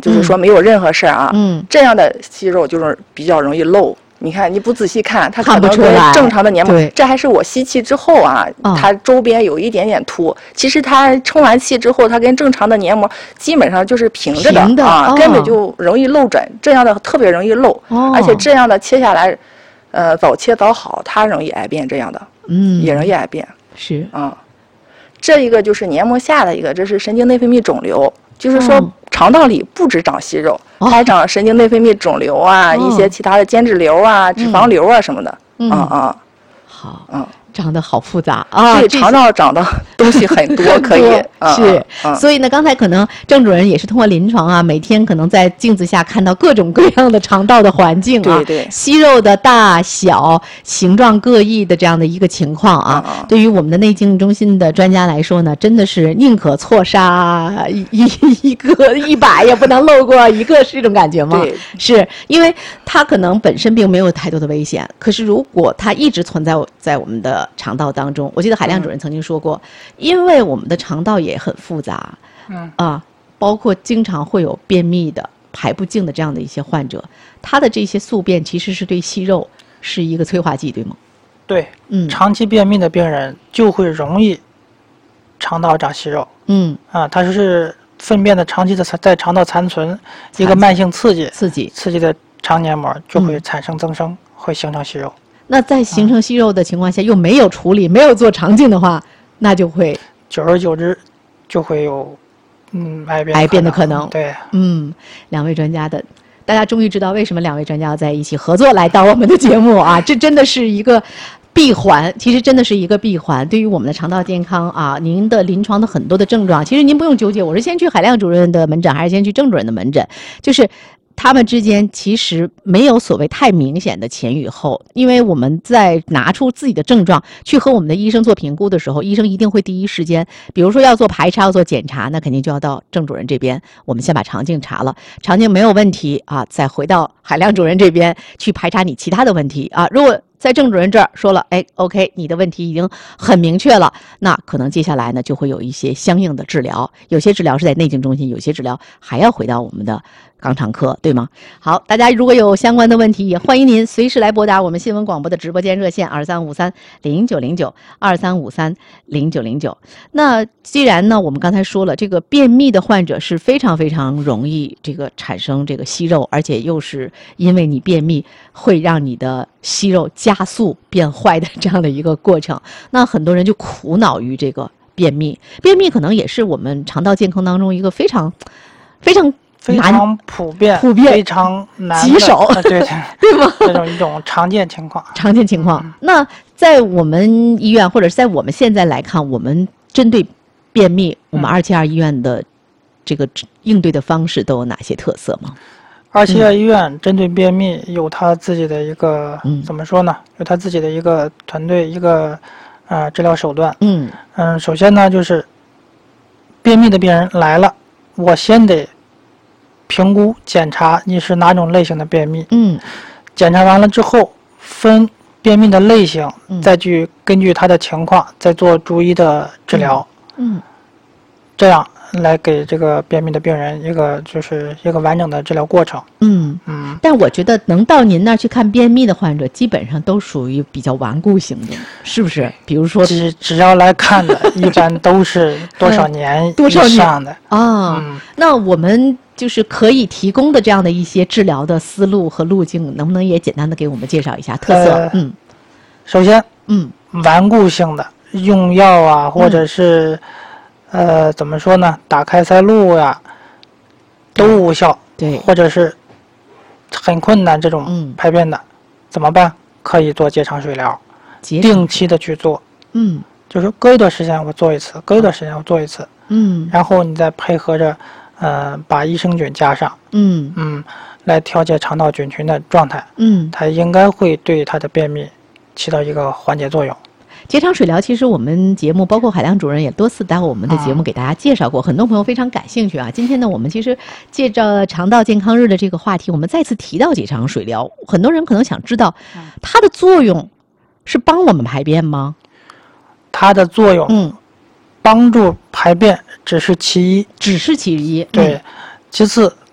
就是说没有任何事儿啊，这样的息肉就是比较容易漏。你看，你不仔细看，它可能跟正常的黏膜，这还是我吸气之后啊，它周边有一点点凸。其实它充完气之后，它跟正常的黏膜基本上就是平着的啊，根本就容易漏疹，这样的特别容易漏，而且这样的切下来，早切早好，它容易癌变，这样的，也容易癌变。 是啊， 这一个就是黏膜下的一个，这是神经内分泌肿瘤。就是说，肠道里不止长息肉，还长神经内分泌肿瘤啊，一些其他的间质瘤啊、脂肪瘤啊什么的。 好，长得好复杂啊！ 对，肠道长的东西很多，可以是。所以呢，刚才可能郑主任也是通过临床啊，每天可能在镜子下看到各种各样的肠道的环境啊， 对， 息肉的大小、形状各异的这样的一个情况啊。对于我们的内镜中心的专家来说呢，真的是宁可错杀一个100也不能漏过一个，是这种感觉吗？ 对， 是因为它可能本身并没有太多的危险，可是如果它一直存在我们的肠道当中，我记得海亮主任曾经说过，因为我们的肠道也很复杂，包括经常会有便秘的、排不净的这样的一些患者，他的这些宿便其实是对息肉是一个催化剂，对吗？ 对，长期便秘的病人就会容易肠道长息肉，它是粪便的长期的在肠道残存，一个慢性刺激的肠黏膜就会产生增生，会形成息肉。 那在形成息肉的情况下，又没有处理，没有做肠镜的话，那就会久而久之就会有癌变的可能。 对， 两位专家的，大家终于知道为什么两位专家要在一起合作来到我们的节目啊！这真的是一个闭环，其实真的是一个闭环。对于我们的肠道健康啊，您的临床的很多的症状，其实您不用纠结，我是先去海亮主任的门诊，还是先去郑主任的门诊，就是他们之间其实没有所谓太明显的前与后，因为我们在拿出自己的症状去和我们的医生做评估的时候，医生一定会第一时间，比如说要做排查、要做检查，那肯定就要到郑主任这边，我们先把肠镜查了，肠镜没有问题啊，再回到海亮主任这边去排查你其他的问题啊。如果在郑主任这儿说了，OK， 你的问题已经很明确了，那可能接下来呢就会有一些相应的治疗，有些治疗是在内镜中心，有些治疗还要回到我们的肛肠科，对吗？好，大家如果有相关的问题，也欢迎您随时来拨打我们新闻广播的直播间热线23530909，23530909。那既然呢，我们刚才说了，这个便秘的患者是非常非常容易这个产生这个息肉，而且又是因为你便秘会让你的息肉加速变坏的这样的一个过程，那很多人就苦恼于这个便秘。便秘可能也是我们肠道健康当中一个非常普遍、非常难棘手， 对吗？ 一种常见情况。 那在我们医院或者是在我们现在来看，我们针对便秘，我们272医院的这个应对的方式都有哪些特色吗 ？272医院针对便秘有他自己的一个怎么说呢？有他自己的一个团队，一个治疗手段。首先呢，就是便秘的病人来了，我先得评估检查你是哪种类型的便秘。检查完了之后，分便秘的类型，再去根据他的情况再做逐一的治疗。这样来给这个便秘的病人一个完整的治疗过程。 但我觉得能到您那儿去看便秘的患者，基本上都属于比较顽固型的，是不是？比如说， 只要来看的，一般都是多少年以上的那我们就是可以提供的这样的一些治疗的思路和路径，能不能也简单的给我们介绍一下特色？ 首先，顽固性的用药啊，或者是怎么说呢？打开塞露呀，都无效。 对， 或者是很困难这种排便的，怎么办？可以做结肠水疗，定期的去做。就是隔一段时间我做一次，隔一段时间我做一次。然后你再配合着把益生菌加上。来调节肠道菌群的状态。它应该会对它的便秘起到一个缓解作用。 结肠水疗其实我们节目包括海亮主任也多次在我们的节目给大家介绍过，很多朋友非常感兴趣啊。今天呢，我们其实借着肠道健康日的这个话题，我们再次提到结肠水疗，很多人可能想知道它的作用是帮我们排便吗？ 它的作用帮助排便只是其一。 只是其一。 对，其次